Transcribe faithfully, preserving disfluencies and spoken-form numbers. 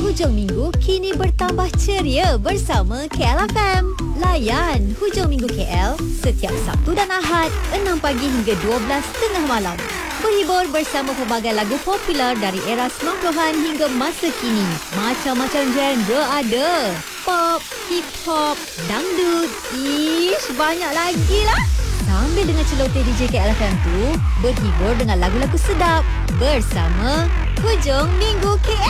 Hujung minggu kini bertambah ceria bersama K L F M. Layan Hujung Minggu K L setiap Sabtu dan Ahad enam pagi hingga dua belas tengah malam. Berhibur bersama pelbagai lagu popular dari era sembilan puluhan hingga masa kini. Macam-macam genre ada. Pop, hip hop, dangdut, ish, banyak lagi lah. Sambil dengan celoteh D J K L F M tu, berhibur dengan lagu-lagu sedap bersama Hujung Minggu K L.